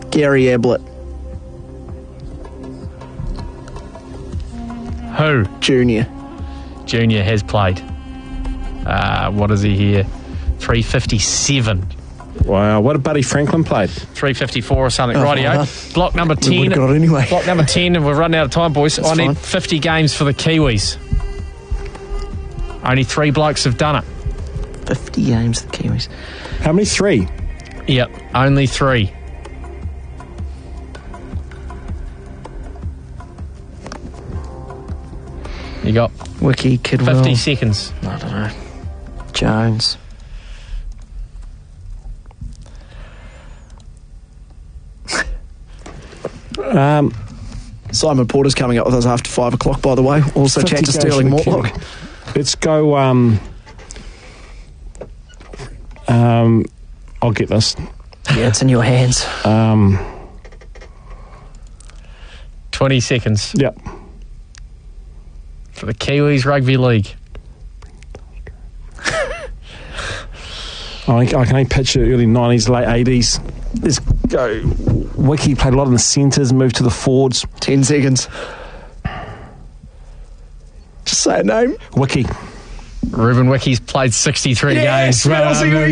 Gary Ablett. Who? Junior. Junior has played. What is he here? 357. Wow, what did Buddy Franklin played? 354 or something. Oh, Rightio. well, Block number 10. we would've got it anyway. Block number 10, and we're running out of time, boys. That's I need fine. 50 games for the Kiwis. Only 3 blokes have done it. 50 games, the Kiwis. How many? 3? Yep, only 3. You got Wiki, Kidwell. 50 seconds. I don't know. Jones. Simon Porter's coming up with us after 5 o'clock, by the way. Also, 50 chat to games Sterling for the Mortlock. Let's go. I'll get this. Yeah, it's in your hands. 20 seconds Yep. for the Kiwis Rugby League. I can only picture early 90s, late 80s. Let's go. Wiki played a lot in the centres, moved to the forwards. 10 seconds. Just say a name. Wiki. Ruben Wiki's played 63 Yes, games. Well Rousey, done,